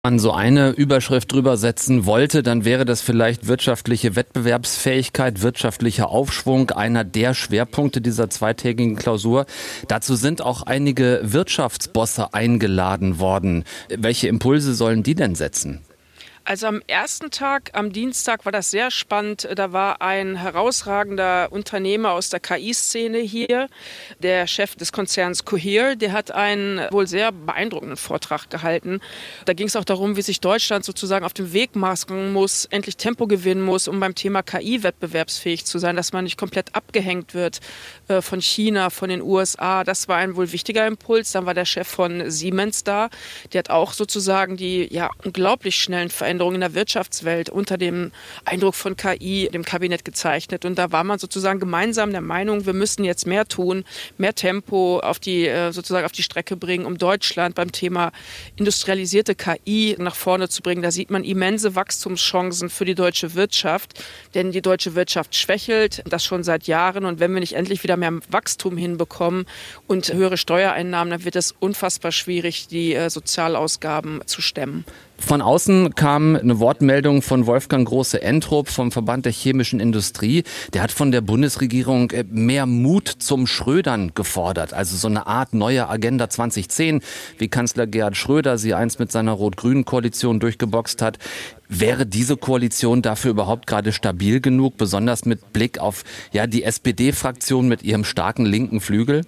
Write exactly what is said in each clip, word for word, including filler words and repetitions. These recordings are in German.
man so eine Überschrift drüber setzen wollte, dann wäre das vielleicht wirtschaftliche Wettbewerbsfähigkeit, wirtschaftlicher Aufschwung, einer der Schwerpunkte dieser zweitägigen Klausur. Dazu sind auch einige Wirtschaftsbosse eingeladen worden. Welche Impulse sollen die denn setzen? Also am ersten Tag, am Dienstag, war das sehr spannend. Da war ein herausragender Unternehmer aus der K I-Szene hier, der Chef des Konzerns Cohere. Der hat einen wohl sehr beeindruckenden Vortrag gehalten. Da ging es auch darum, wie sich Deutschland sozusagen auf den Weg machen muss, endlich Tempo gewinnen muss, um beim Thema K I wettbewerbsfähig zu sein, dass man nicht komplett abgehängt wird äh, von China, von den U S A. Das war ein wohl wichtiger Impuls. Dann war der Chef von Siemens da. Der hat auch sozusagen die ja unglaublich schnellen Veränderungen in der Wirtschaftswelt unter dem Eindruck von K I dem Kabinett gezeichnet. Und da war man sozusagen gemeinsam der Meinung, wir müssen jetzt mehr tun, mehr Tempo auf die, sozusagen auf die Strecke bringen, um Deutschland beim Thema industrialisierte K I nach vorne zu bringen. Da sieht man immense Wachstumschancen für die deutsche Wirtschaft, denn die deutsche Wirtschaft schwächelt, das schon seit Jahren. Und wenn wir nicht endlich wieder mehr Wachstum hinbekommen und höhere Steuereinnahmen, dann wird es unfassbar schwierig, die Sozialausgaben zu stemmen. Von außen kam eine Wortmeldung von Wolfgang Große-Entrup vom Verband der chemischen Industrie. Der hat von der Bundesregierung mehr Mut zum Schrödern gefordert. Also so eine Art neue Agenda zwanzig zehn, wie Kanzler Gerhard Schröder sie einst mit seiner rot-grünen Koalition durchgeboxt hat. Wäre diese Koalition dafür überhaupt gerade stabil genug, besonders mit Blick auf ja die S P D-Fraktion mit ihrem starken linken Flügel?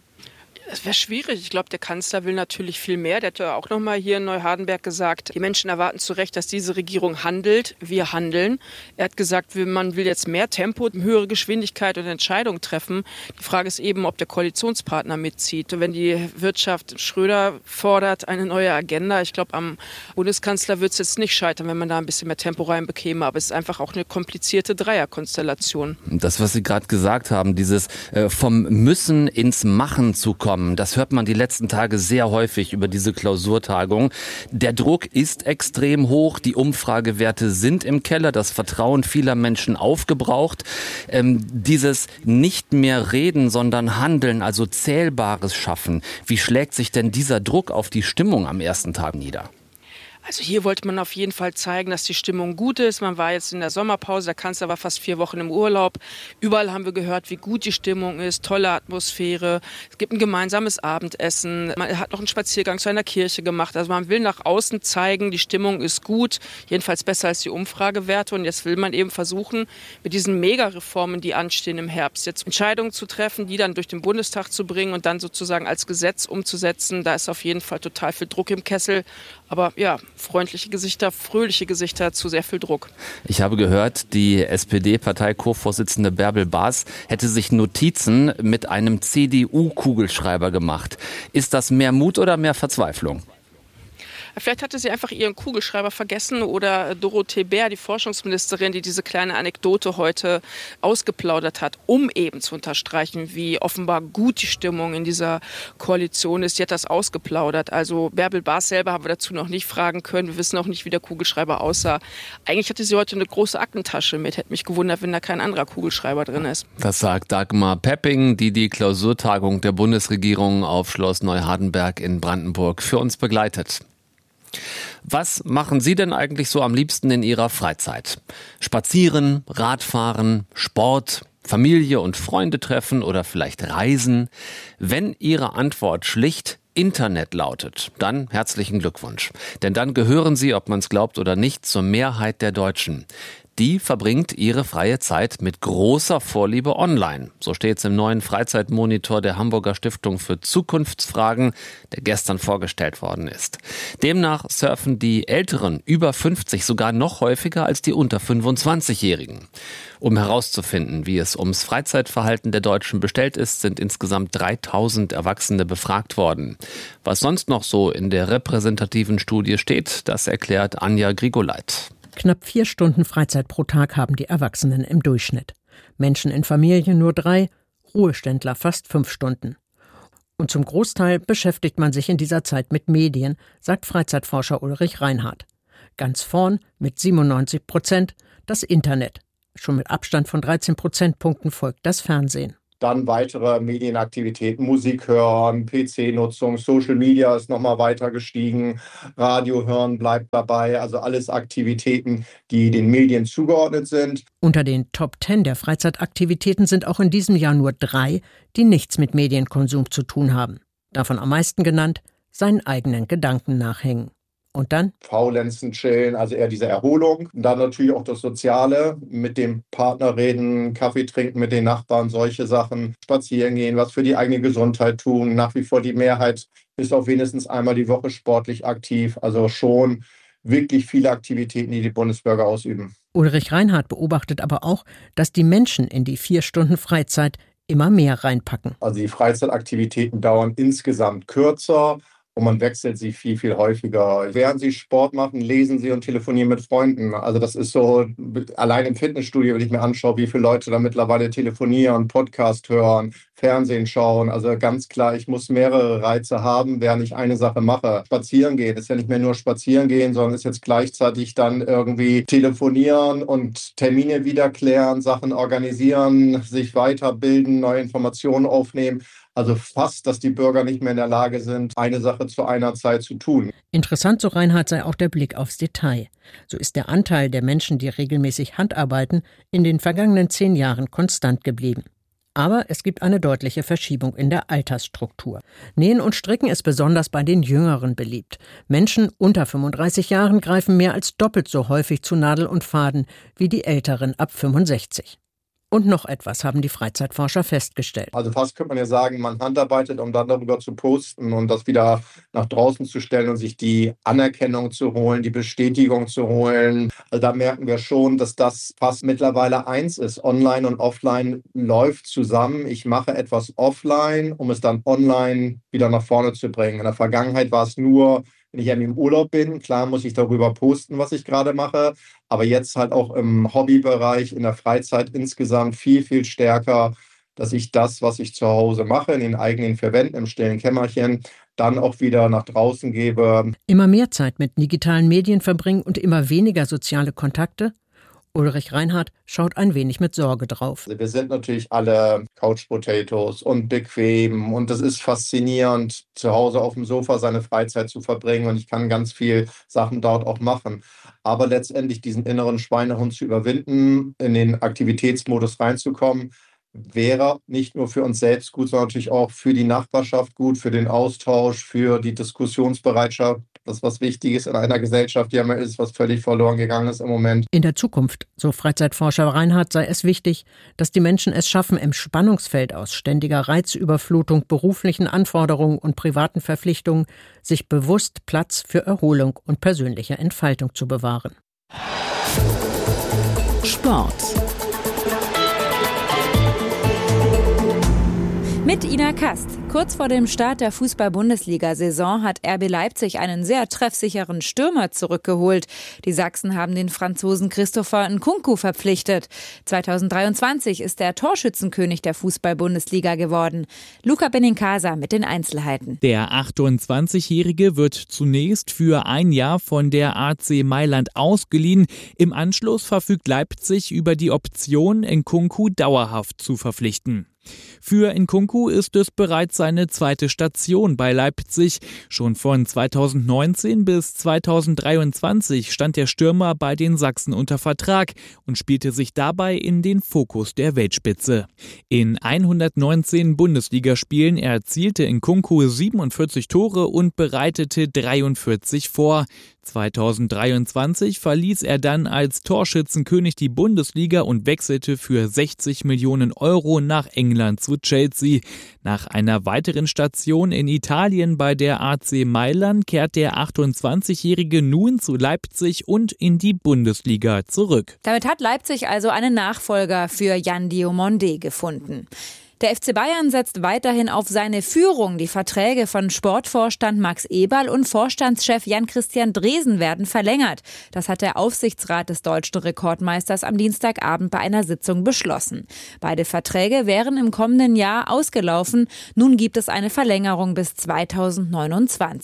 Es wäre schwierig. Ich glaube, der Kanzler will natürlich viel mehr. Der hat ja auch noch mal hier in Neuhardenberg gesagt, die Menschen erwarten zu Recht, dass diese Regierung handelt. Wir handeln. Er hat gesagt, man will jetzt mehr Tempo, höhere Geschwindigkeit und Entscheidungen treffen. Die Frage ist eben, ob der Koalitionspartner mitzieht. Und wenn die Wirtschaft Schröder fordert eine neue Agenda, ich glaube, am Bundeskanzler wird es jetzt nicht scheitern, wenn man da ein bisschen mehr Tempo reinbekäme. Aber es ist einfach auch eine komplizierte Dreierkonstellation. Das, was Sie gerade gesagt haben, dieses äh, vom Müssen ins Machen zu kommen, das hört man die letzten Tage sehr häufig über diese Klausurtagung. Der Druck ist extrem hoch, die Umfragewerte sind im Keller, das Vertrauen vieler Menschen aufgebraucht. Ähm, dieses nicht mehr reden, sondern handeln, also Zählbares schaffen. Wie schlägt sich denn dieser Druck auf die Stimmung am ersten Tag nieder? Also hier wollte man auf jeden Fall zeigen, dass die Stimmung gut ist. Man war jetzt in der Sommerpause, der Kanzler war fast vier Wochen im Urlaub. Überall haben wir gehört, wie gut die Stimmung ist, tolle Atmosphäre. Es gibt ein gemeinsames Abendessen. Man hat noch einen Spaziergang zu einer Kirche gemacht. Also man will nach außen zeigen, die Stimmung ist gut, jedenfalls besser als die Umfragewerte. Und jetzt will man eben versuchen, mit diesen Megareformen, die anstehen im Herbst, jetzt Entscheidungen zu treffen, die dann durch den Bundestag zu bringen und dann sozusagen als Gesetz umzusetzen. Da ist auf jeden Fall total viel Druck im Kessel. Aber ja, freundliche Gesichter, fröhliche Gesichter zu sehr viel Druck. Ich habe gehört, die S P D-Partei-Co-Vorsitzende Bärbel Baas hätte sich Notizen mit einem C D U-Kugelschreiber gemacht. Ist das mehr Mut oder mehr Verzweiflung? Vielleicht hatte sie einfach ihren Kugelschreiber vergessen oder Dorothee Bär, die Forschungsministerin, die diese kleine Anekdote heute ausgeplaudert hat, um eben zu unterstreichen, wie offenbar gut die Stimmung in dieser Koalition ist. Die hat das ausgeplaudert. Also Bärbel Baas selber haben wir dazu noch nicht fragen können. Wir wissen auch nicht, wie der Kugelschreiber aussah. Eigentlich hatte sie heute eine große Aktentasche mit. Hätte mich gewundert, wenn da kein anderer Kugelschreiber drin ist. Das sagt Dagmar Pepping, die die Klausurtagung der Bundesregierung auf Schloss Neuhardenberg in Brandenburg für uns begleitet. Was machen Sie denn eigentlich so am liebsten in Ihrer Freizeit? Spazieren, Radfahren, Sport, Familie und Freunde treffen oder vielleicht reisen? Wenn Ihre Antwort schlicht Internet lautet, dann herzlichen Glückwunsch. Denn dann gehören Sie, ob man es glaubt oder nicht, zur Mehrheit der Deutschen. Die verbringt ihre freie Zeit mit großer Vorliebe online. So steht es im neuen Freizeitmonitor der Hamburger Stiftung für Zukunftsfragen, der gestern vorgestellt worden ist. Demnach surfen die Älteren über fünfzig sogar noch häufiger als die unter fünfundzwanzigjährigen. Um herauszufinden, wie es ums Freizeitverhalten der Deutschen bestellt ist, sind insgesamt dreitausend Erwachsene befragt worden. Was sonst noch so in der repräsentativen Studie steht, das erklärt Anja Grigoleit. Knapp vier Stunden Freizeit pro Tag haben die Erwachsenen im Durchschnitt. Menschen in Familie nur drei, Ruheständler fast fünf Stunden. Und zum Großteil beschäftigt man sich in dieser Zeit mit Medien, sagt Freizeitforscher Ulrich Reinhardt. Ganz vorn mit siebenundneunzig Prozent das Internet. Schon mit Abstand von dreizehn Prozentpunkten folgt das Fernsehen. Dann weitere Medienaktivitäten, Musik hören, P C-Nutzung, Social Media ist nochmal weiter gestiegen, Radio hören bleibt dabei, also alles Aktivitäten, die den Medien zugeordnet sind. Unter den Top Ten der Freizeitaktivitäten sind auch in diesem Jahr nur drei, die nichts mit Medienkonsum zu tun haben. Davon am meisten genannt, seinen eigenen Gedanken nachhängen. Und dann? Faulenzen, chillen, also eher diese Erholung. Und dann natürlich auch das Soziale, mit dem Partner reden, Kaffee trinken mit den Nachbarn, solche Sachen. Spazieren gehen, was für die eigene Gesundheit tun. Nach wie vor die Mehrheit ist auch wenigstens einmal die Woche sportlich aktiv. Also schon wirklich viele Aktivitäten, die die Bundesbürger ausüben. Ulrich Reinhardt beobachtet aber auch, dass die Menschen in die vier Stunden Freizeit immer mehr reinpacken. Also die Freizeitaktivitäten dauern insgesamt kürzer. Und man wechselt sie viel, viel häufiger. Während sie Sport machen, lesen sie und telefonieren mit Freunden. Also das ist so, allein im Fitnessstudio, wenn ich mir anschaue, wie viele Leute da mittlerweile telefonieren, Podcast hören, Fernsehen schauen. Also ganz klar, ich muss mehrere Reize haben, während ich eine Sache mache. Spazieren gehen ist ja nicht mehr nur spazieren gehen, sondern ist jetzt gleichzeitig dann irgendwie telefonieren und Termine wieder klären, Sachen organisieren, sich weiterbilden, neue Informationen aufnehmen. Also fast, dass die Bürger nicht mehr in der Lage sind, eine Sache zu einer Zeit zu tun. Interessant, so Reinhardt, sei auch der Blick aufs Detail. So ist der Anteil der Menschen, die regelmäßig handarbeiten, in den vergangenen zehn Jahren konstant geblieben. Aber es gibt eine deutliche Verschiebung in der Altersstruktur. Nähen und Stricken ist besonders bei den Jüngeren beliebt. Menschen unter fünfunddreißig Jahren greifen mehr als doppelt so häufig zu Nadel und Faden wie die Älteren ab fünfundsechzig. Und noch etwas haben die Freizeitforscher festgestellt. Also fast könnte man ja sagen, man handarbeitet, um dann darüber zu posten und das wieder nach draußen zu stellen und sich die Anerkennung zu holen, die Bestätigung zu holen. Also da merken wir schon, dass das fast mittlerweile eins ist. Online und offline läuft zusammen. Ich mache etwas offline, um es dann online wieder nach vorne zu bringen. In der Vergangenheit war es nur, wenn ich ja im Urlaub bin, klar muss ich darüber posten, was ich gerade mache, aber jetzt halt auch im Hobbybereich, in der Freizeit insgesamt viel, viel stärker, dass ich das, was ich zu Hause mache, in den eigenen vier Wänden, im stillen Kämmerchen, dann auch wieder nach draußen gebe. Immer mehr Zeit mit digitalen Medien verbringen und immer weniger soziale Kontakte? Ulrich Reinhardt schaut ein wenig mit Sorge drauf. Wir sind natürlich alle Couch Potatoes und bequem und es ist faszinierend, zu Hause auf dem Sofa seine Freizeit zu verbringen und ich kann ganz viel Sachen dort auch machen. Aber letztendlich diesen inneren Schweinehund zu überwinden, in den Aktivitätsmodus reinzukommen, wäre nicht nur für uns selbst gut, sondern natürlich auch für die Nachbarschaft gut, für den Austausch, für die Diskussionsbereitschaft. Das, was wichtig ist in einer Gesellschaft, die ja ist, was völlig verloren gegangen ist im Moment. In der Zukunft, so Freizeitforscher Reinhardt, sei es wichtig, dass die Menschen es schaffen, im Spannungsfeld aus ständiger Reizüberflutung, beruflichen Anforderungen und privaten Verpflichtungen sich bewusst Platz für Erholung und persönliche Entfaltung zu bewahren. Sport. Mit Ina Kast. Kurz vor dem Start der Fußball-Bundesliga-Saison hat R B Leipzig einen sehr treffsicheren Stürmer zurückgeholt. Die Sachsen haben den Franzosen Christopher Nkunku verpflichtet. zweitausenddreiundzwanzig ist er Torschützenkönig der Fußball-Bundesliga geworden. Luca Benincasa mit den Einzelheiten. Der achtundzwanzigjährige wird zunächst für ein Jahr von der A C Mailand ausgeliehen. Im Anschluss verfügt Leipzig über die Option, Nkunku dauerhaft zu verpflichten. Für Nkunku ist es bereits seine zweite Station bei Leipzig. Schon von zweitausendneunzehn bis zweitausenddreiundzwanzig stand der Stürmer bei den Sachsen unter Vertrag und spielte sich dabei in den Fokus der Weltspitze. In hundertneunzehn Bundesligaspielen erzielte Nkunku siebenundvierzig Tore und bereitete dreiundvierzig vor. zweitausenddreiundzwanzig verließ er dann als Torschützenkönig die Bundesliga und wechselte für sechzig Millionen Euro nach England zu Chelsea. Nach einer weiteren Station in Italien bei der A C Mailand kehrt der achtundzwanzigjährige nun zu Leipzig und in die Bundesliga zurück. Damit hat Leipzig also einen Nachfolger für Yan Diomande gefunden. Der F C Bayern setzt weiterhin auf seine Führung. Die Verträge von Sportvorstand Max Eberl und Vorstandschef Jan-Christian Dresen werden verlängert. Das hat der Aufsichtsrat des deutschen Rekordmeisters am Dienstagabend bei einer Sitzung beschlossen. Beide Verträge wären im kommenden Jahr ausgelaufen. Nun gibt es eine Verlängerung bis zweitausendneunundzwanzig.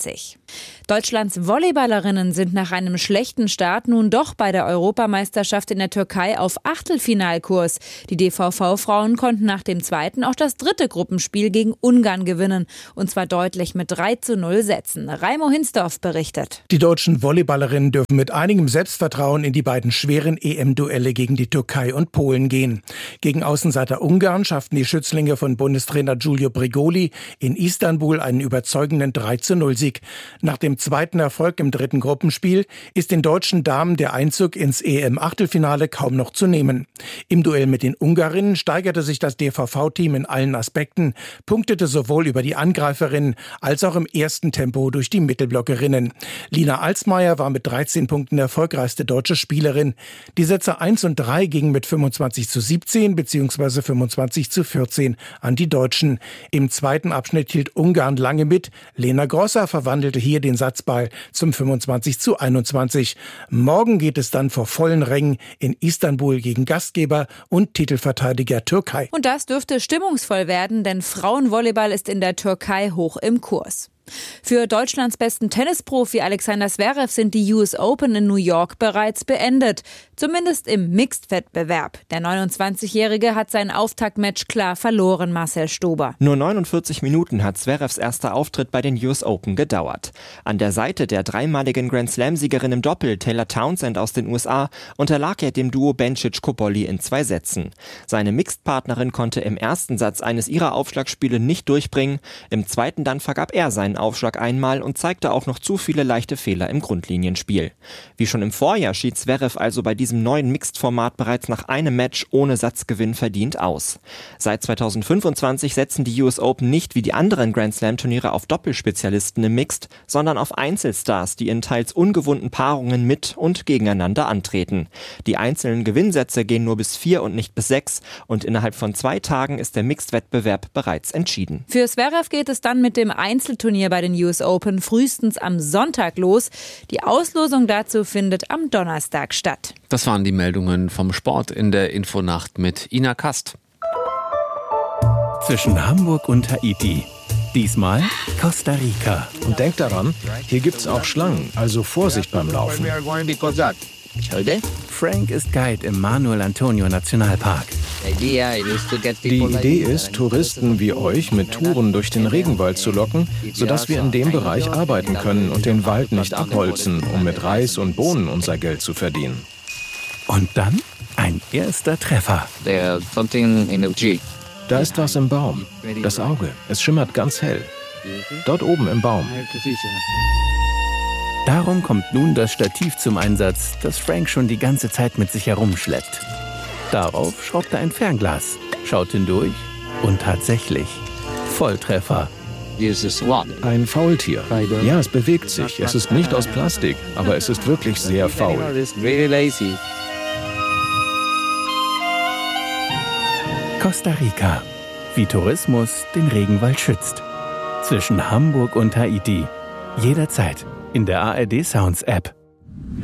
Deutschlands Volleyballerinnen sind nach einem schlechten Start nun doch bei der Europameisterschaft in der Türkei auf Achtelfinalkurs. Die D V V-Frauen konnten nach dem zweiten auch das dritte Gruppenspiel gegen Ungarn gewinnen. Und zwar deutlich mit drei zu null Sätzen. Raimo Hinsdorf berichtet. Die deutschen Volleyballerinnen dürfen mit einigem Selbstvertrauen in die beiden schweren E M-Duelle gegen die Türkei und Polen gehen. Gegen Außenseiter Ungarn schafften die Schützlinge von Bundestrainer Giulio Brigoli in Istanbul einen überzeugenden drei zu null Sieg. Nach dem zweiten Erfolg im dritten Gruppenspiel ist den deutschen Damen der Einzug ins E M-Achtelfinale kaum noch zu nehmen. Im Duell mit den Ungarinnen steigerte sich das D V V-Team in allen Aspekten, punktete sowohl über die Angreiferinnen als auch im ersten Tempo durch die Mittelblockerinnen. Lina Alsmeier war mit dreizehn Punkten erfolgreichste deutsche Spielerin. Die Sätze eins und drei gingen mit fünfundzwanzig zu siebzehn bzw. fünfundzwanzig zu vierzehn an die Deutschen. Im zweiten Abschnitt hielt Ungarn lange mit. Lena Grosser verwandelte hier den Satzball zum fünfundzwanzig zu einundzwanzig. Morgen geht es dann vor vollen Rängen in Istanbul gegen Gastgeber und Titelverteidiger Türkei. Und das dürfte stimmungsvoll werden, denn Frauenvolleyball ist in der Türkei hoch im Kurs. Für Deutschlands besten Tennisprofi Alexander Zverev sind die U S Open in New York bereits beendet. Zumindest im Mixed-Wettbewerb. Der neunundzwanzigjährige hat sein Auftaktmatch klar verloren, Marcel Stober. Nur neunundvierzig Minuten hat Zverevs erster Auftritt bei den U S Open gedauert. An der Seite der dreimaligen Grand-Slam-Siegerin im Doppel, Taylor Townsend aus den U S A, unterlag er dem Duo Bencic-Cobolli in zwei Sätzen. Seine Mixed-Partnerin konnte im ersten Satz eines ihrer Aufschlagspiele nicht durchbringen. Im zweiten dann vergab er seinen Aufschlag einmal und zeigte auch noch zu viele leichte Fehler im Grundlinienspiel. Wie schon im Vorjahr schied Zverev also bei diesem neuen Mixed-Format bereits nach einem Match ohne Satzgewinn verdient aus. Seit zweitausendfünfundzwanzig setzen die U S Open nicht wie die anderen Grand-Slam-Turniere auf Doppelspezialisten im Mixed, sondern auf Einzelstars, die in teils ungewohnten Paarungen mit und gegeneinander antreten. Die einzelnen Gewinnsätze gehen nur bis vier und nicht bis sechs und innerhalb von zwei Tagen ist der Mixed-Wettbewerb bereits entschieden. Für Zverev geht es dann mit dem Einzelturnier bei den U S Open frühestens am Sonntag los. Die Auslosung dazu findet am Donnerstag statt. Das waren die Meldungen vom Sport in der Infonacht mit Ina Kast. Zwischen Hamburg und Haiti. Diesmal Costa Rica. Und denkt daran, hier gibt's auch Schlangen, also Vorsicht beim Laufen. Frank ist Guide im Manuel Antonio Nationalpark. Die Idee ist, Touristen wie euch mit Touren durch den Regenwald zu locken, sodass wir in dem Bereich arbeiten können und den Wald nicht abholzen, um mit Reis und Bohnen unser Geld zu verdienen. Und dann ein erster Treffer. Da ist was im Baum. Das Auge. Es schimmert ganz hell. Dort oben im Baum. Darum kommt nun das Stativ zum Einsatz, das Frank schon die ganze Zeit mit sich herumschleppt. Darauf schraubt er ein Fernglas, schaut hindurch und tatsächlich Volltreffer. Ein Faultier. Ja, es bewegt sich. Es ist nicht aus Plastik, aber es ist wirklich sehr faul. Costa Rica. Wie Tourismus den Regenwald schützt. Zwischen Hamburg und Haiti. Jederzeit in der A R D Sounds App.